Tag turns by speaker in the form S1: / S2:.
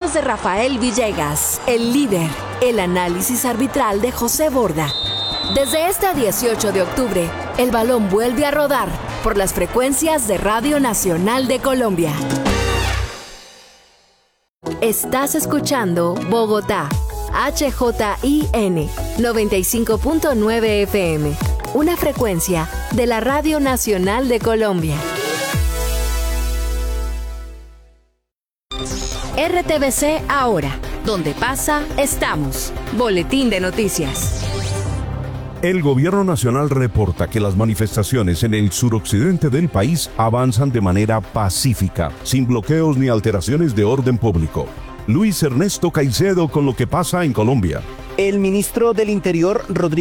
S1: voz de Rafael Villegas, el líder, el análisis arbitral de José Borda. Desde este 18 de octubre, el balón vuelve a rodar por las frecuencias de Radio Nacional de Colombia. Estás escuchando Bogotá, HJIN 95.9 FM, una frecuencia de la Radio Nacional de Colombia. RTVC Ahora, donde pasa, estamos. Boletín de noticias.
S2: El gobierno nacional reporta que las manifestaciones en el suroccidente del país avanzan de manera pacífica, sin bloqueos ni alteraciones de orden público. Luis Ernesto Caicedo con lo que pasa en Colombia.
S3: El ministro del Interior, Rodrigo